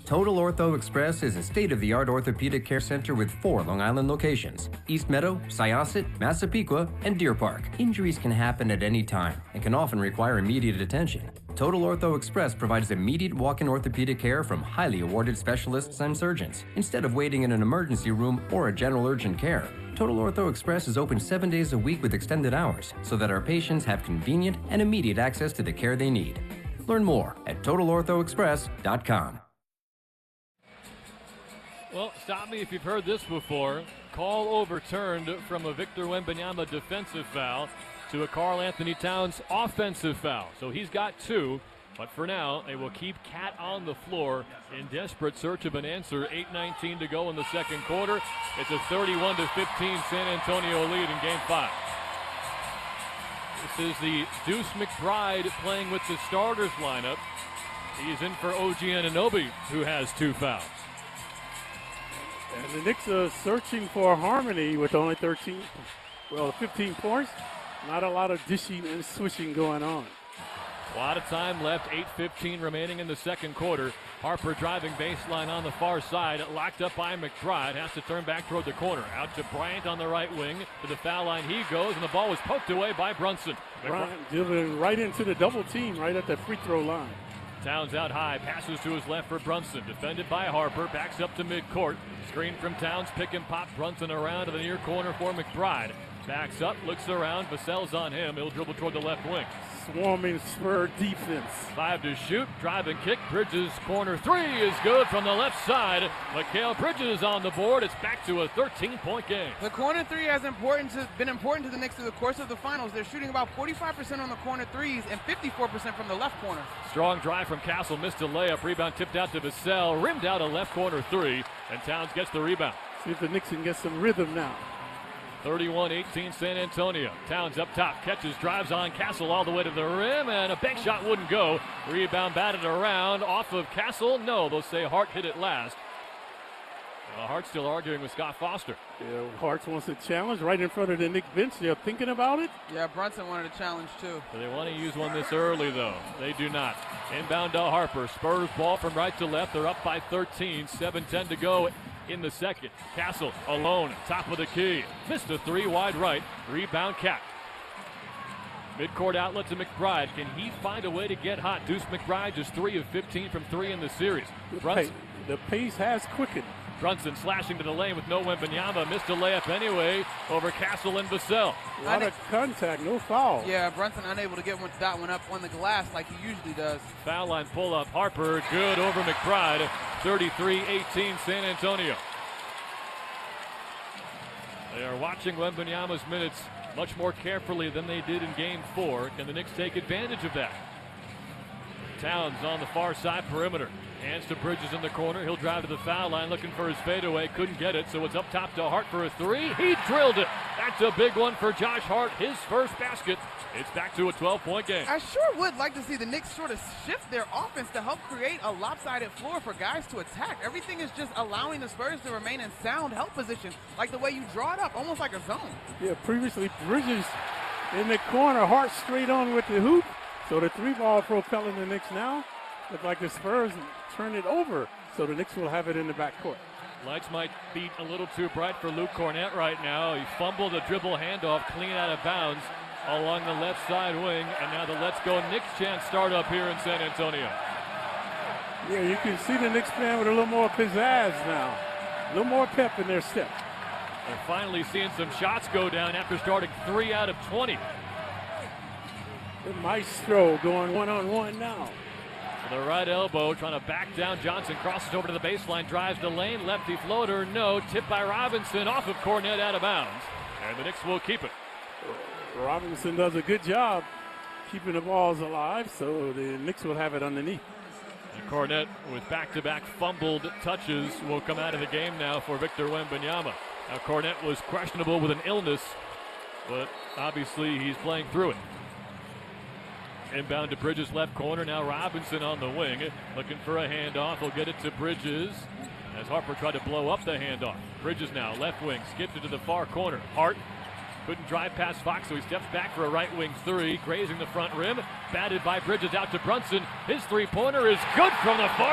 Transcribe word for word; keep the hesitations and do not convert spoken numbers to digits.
Total Ortho Express is a state-of-the-art orthopedic care center with four Long Island locations: East Meadow, Syosset, Massapequa, and Deer Park. Injuries can happen at any time and can often require immediate attention. Total Ortho Express provides immediate walk-in orthopedic care from highly awarded specialists and surgeons, instead of waiting in an emergency room or a general urgent care. Total Ortho Express is open seven days a week with extended hours, so that our patients have convenient and immediate access to the care they need. Learn more at total ortho express dot com. Well, stop me if you've heard this before. Call overturned from a Victor Wembanyama defensive foul to a Karl Anthony Towns offensive foul. So he's got two, but for now, they will keep Cat on the floor in desperate search of an answer. eight nineteen to go in the second quarter. It's a thirty-one to fifteen San Antonio lead in game five. This is the Deuce McBride playing with the starters lineup. He's in for O G Anunoby, who has two fouls. And the Knicks are searching for harmony with only thirteen, well, fifteen points. Not a lot of dishing and swishing going on. A lot of time left, eight fifteen remaining in the second quarter. Harper driving baseline on the far side, locked up by McBride, has to turn back toward the corner. Out to Bryant on the right wing. To the foul line he goes, and the ball was poked away by Brunson. Bryant delivering right into the double team, right at the free throw line. Towns out high, passes to his left for Brunson. Defended by Harper, backs up to midcourt. Screen from Towns, pick and pop. Brunson around to the near corner for McBride. Backs up, looks around, Vassell's on him. He'll dribble toward the left wing. Swarming Spur defense. Five to shoot, drive and kick. Bridges corner three is good from the left side. Mikal Bridges on the board. It's back to a thirteen-point game. The corner three has important to, been important to the Knicks through the course of the finals. They're shooting about forty-five percent on the corner threes and fifty-four percent from the left corner. Strong drive from Castle, missed a layup. Rebound tipped out to Vassell. Rimmed out a left corner three, and Towns gets the rebound. See if the Knicks can get some rhythm now. thirty-one eighteen San Antonio. Towns up top, catches, drives on Castle all the way to the rim, and a bank shot wouldn't go. Rebound batted around off of Castle. No, they'll say Hart hit it last. Well, Hart's still arguing with Scott Foster. Yeah, Hart wants a challenge right in front of the Knick bench. They're thinking about it. Yeah, Brunson wanted a challenge too. So they want to use one this early, though. They do not. Inbound to Harper. Spurs ball from right to left. They're up by thirteen. seven ten to go in the second. Castle alone, top of the key. Missed a three, wide right. Rebound Cat. Midcourt outlet to McBride. Can he find a way to get hot? Deuce McBride just three of fifteen from three in the series. Brunson. The pace has quickened. Brunson slashing to the lane with no Wembanyama. Missed a layup anyway over Castle and Vassell. A lot of contact, no foul. Yeah, Brunson unable to get one, that one up on the glass like he usually does. Foul line pull up. Harper good over McBride. thirty-three eighteen San Antonio. They are watching Wembanyama's minutes much more carefully than they did in game four. Can the Knicks take advantage of that? Towns on the far side perimeter. Hands to Bridges in the corner. He'll drive to the foul line looking for his fadeaway. Couldn't get it, so it's up top to Hart for a three. He drilled it. That's a big one for Josh Hart. His first basket. It's back to a twelve-point game. I sure would like to see the Knicks sort of shift their offense to help create a lopsided floor for guys to attack. Everything is just allowing the Spurs to remain in sound help position, like the way you draw it up, almost like a zone. Yeah, previously Bridges in the corner, Hart straight on with the hoop. So the three ball propelling the Knicks now. Look like the Spurs turn it over, so the Knicks will have it in the backcourt. Lights might be a little too bright for Luke Cornett right now. He fumbled a dribble handoff, clean out of bounds along the left side wing, and now the Let's Go Knicks chant start up here in San Antonio. Yeah, you can see the Knicks playing with a little more pizzazz now, a little more pep in their step. They're finally seeing some shots go down after starting three out of twenty. The Maestro going one-on-one now. The right elbow, trying to back down. Johnson crosses over to the baseline, drives the lane, lefty floater, no. Tipped by Robinson, off of Cornett, out of bounds. And the Knicks will keep it. Robinson does a good job keeping the balls alive, so the Knicks will have it underneath. And Cornett, with back-to-back fumbled touches, will come out of the game now for Victor Wembanyama. Now, Cornett was questionable with an illness, but obviously he's playing through it. Inbound to Bridges, left corner. Now Robinson on the wing, looking for a handoff. He'll get it to Bridges as Harper tried to blow up the handoff. Bridges now, left wing, skipped it to the far corner. Hart couldn't drive past Fox, so he steps back for a right wing three, grazing the front rim. Batted by Bridges out to Brunson. His three-pointer is good from the far